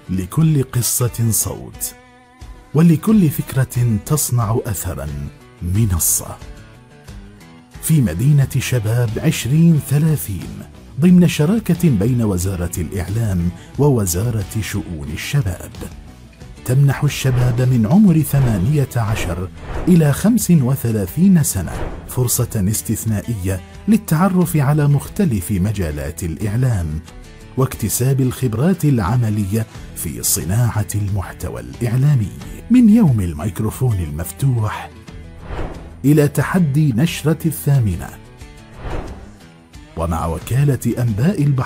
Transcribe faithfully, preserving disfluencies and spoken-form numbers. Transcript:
لكل قصة صوت، ولكل فكرة تصنع أثرا منصة. في مدينة شباب عشرين ثلاثين ضمن شراكة بين وزارة الإعلام ووزارة شؤون الشباب، تمنح الشباب من عمر ثمانية عشر إلى خمس وثلاثين سنة فرصة استثنائية للتعرف على مختلف مجالات الإعلام واكتساب الخبرات العملية في صناعة المحتوى الإعلامي. من يوم الميكروفون المفتوح إلى تحدي نشرة الثامنة، ومع وكالة أنباء البحر